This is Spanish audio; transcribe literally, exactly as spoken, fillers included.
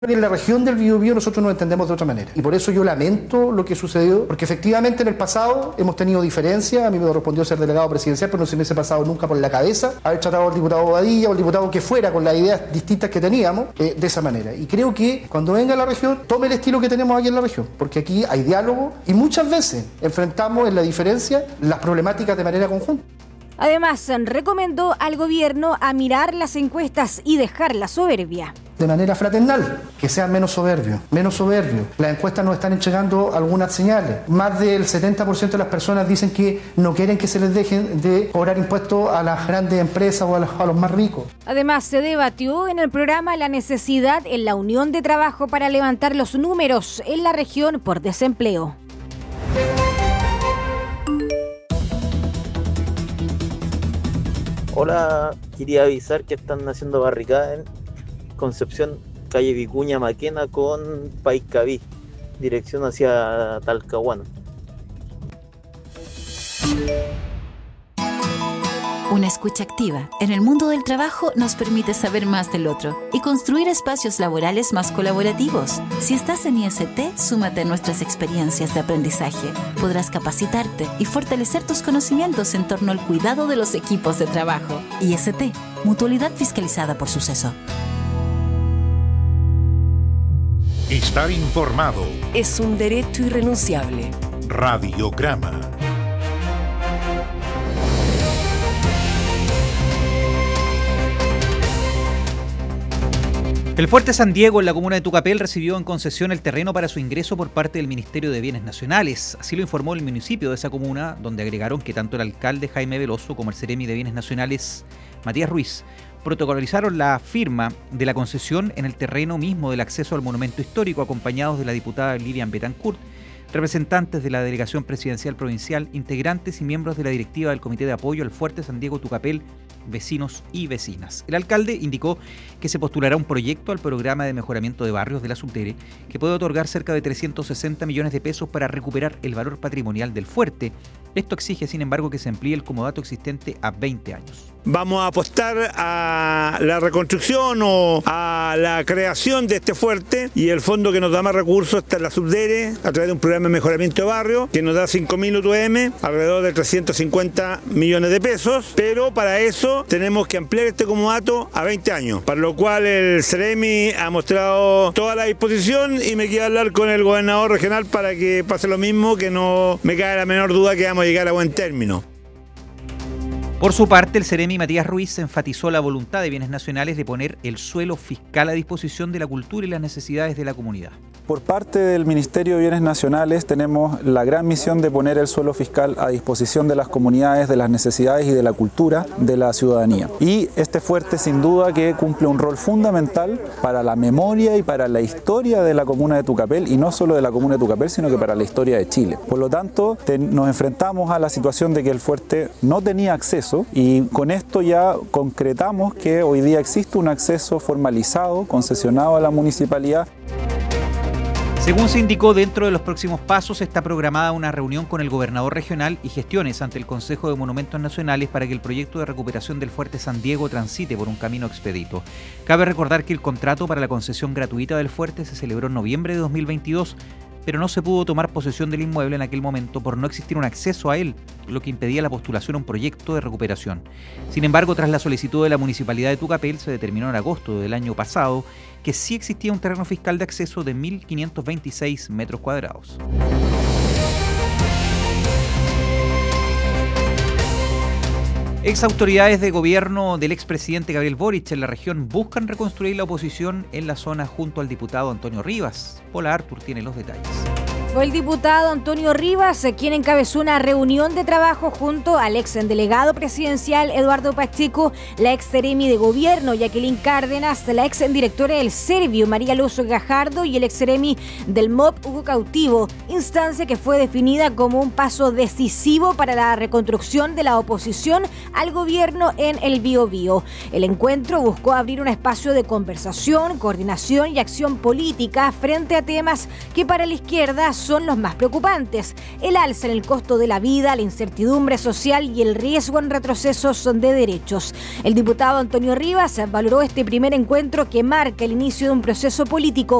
En la región del Biobío nosotros nos entendemos de otra manera y por eso yo lamento lo que sucedió, porque efectivamente en el pasado hemos tenido diferencias. A mí me correspondió ser delegado presidencial, pero no se me hubiese pasado nunca por la cabeza haber tratado al diputado Bobadilla o al diputado que fuera con las ideas distintas que teníamos eh, de esa manera. Y creo que cuando venga a la región tome el estilo que tenemos aquí en la región, porque aquí hay diálogo y muchas veces enfrentamos en la diferencia las problemáticas de manera conjunta. Además, recomendó al gobierno a mirar las encuestas y dejar la soberbia. De manera fraternal, que sean menos soberbios, menos soberbios. Las encuestas nos están entregando algunas señales. Más del setenta por ciento de las personas dicen que no quieren que se les dejen de cobrar impuestos a las grandes empresas o a los, a los más ricos. Además, se debatió en el programa la necesidad en la unión de trabajo para levantar los números en la región por desempleo. Hola, quería avisar que están haciendo barricada en Concepción, calle Vicuña Maquena con Paiscaví, dirección hacia Talcahuano. Una escucha activa en el mundo del trabajo nos permite saber más del otro y construir espacios laborales más colaborativos. Si estás en I S T, súmate a nuestras experiencias de aprendizaje. Podrás capacitarte y fortalecer tus conocimientos en torno al cuidado de los equipos de trabajo. I S T, mutualidad fiscalizada por Suceso. Estar informado es un derecho irrenunciable. Radiograma. El Fuerte San Diego en la comuna de Tucapel recibió en concesión el terreno para su ingreso por parte del Ministerio de Bienes Nacionales. Así lo informó el municipio de esa comuna, donde agregaron que tanto el alcalde Jaime Veloso como el seremi de Bienes Nacionales Matías Ruiz protocolizaron la firma de la concesión en el terreno mismo del acceso al monumento histórico, acompañados de la diputada Lilian Betancourt, representantes de la Delegación Presidencial Provincial, integrantes y miembros de la directiva del Comité de Apoyo al Fuerte San Diego Tucapel, vecinos y vecinas. El alcalde indicó que se postulará un proyecto al programa de mejoramiento de barrios de la Subdere que puede otorgar cerca de trescientos sesenta millones de pesos para recuperar el valor patrimonial del fuerte. Esto exige, sin embargo, que se amplíe el comodato existente a veinte años. Vamos a apostar a la reconstrucción o a la creación de este fuerte, y el fondo que nos da más recursos está en la Subdere a través de un programa de mejoramiento de barrio que nos da cinco mil U T M, alrededor de trescientos cincuenta millones de pesos, pero para eso tenemos que ampliar este comodato a veinte años, para lo cual el seremi ha mostrado toda la disposición y me quiero hablar con el gobernador regional para que pase lo mismo, que no me cae la menor duda que vamos a llegar a buen término. Por su parte, el seremi Matías Ruiz enfatizó la voluntad de Bienes Nacionales de poner el suelo fiscal a disposición de la cultura y las necesidades de la comunidad. Por parte del Ministerio de Bienes Nacionales tenemos la gran misión de poner el suelo fiscal a disposición de las comunidades, de las necesidades y de la cultura de la ciudadanía. Y este fuerte sin duda que cumple un rol fundamental para la memoria y para la historia de la comuna de Tucapel, y no solo de la comuna de Tucapel, sino que para la historia de Chile. Por lo tanto, te, nos enfrentamos a la situación de que el fuerte no tenía acceso, y con esto ya concretamos que hoy día existe un acceso formalizado, concesionado a la municipalidad. Según se indicó, dentro de los próximos pasos está programada una reunión con el gobernador regional y gestiones ante el Consejo de Monumentos Nacionales para que el proyecto de recuperación del Fuerte San Diego transite por un camino expedito. Cabe recordar que el contrato para la concesión gratuita del fuerte se celebró en noviembre de dos mil veintidós, pero no se pudo tomar posesión del inmueble en aquel momento por no existir un acceso a él, lo que impedía la postulación a un proyecto de recuperación. Sin embargo, tras la solicitud de la Municipalidad de Tucapel, se determinó en agosto del año pasado que sí existía un terreno fiscal de acceso de mil quinientos veintiséis metros cuadrados. Ex autoridades de gobierno del expresidente Gabriel Boric en la región buscan reconstruir la oposición en la zona junto al diputado Antonio Rivas. Paula Artur tiene los detalles. Fue el diputado Antonio Rivas quien encabezó una reunión de trabajo junto al ex delegado presidencial Eduardo Pacheco, la ex seremi de gobierno Jacqueline Cárdenas, la ex directora del Servio María Luz Gajardo y el ex seremi del M O P Hugo Cautivo, instancia que fue definida como un paso decisivo para la reconstrucción de la oposición al gobierno en el Biobío. El encuentro buscó abrir un espacio de conversación, coordinación y acción política frente a temas que para la izquierda son los más preocupantes: el alza en el costo de la vida, la incertidumbre social y el riesgo en retrocesos de derechos. El diputado Antonio Rivas valoró este primer encuentro que marca el inicio de un proceso político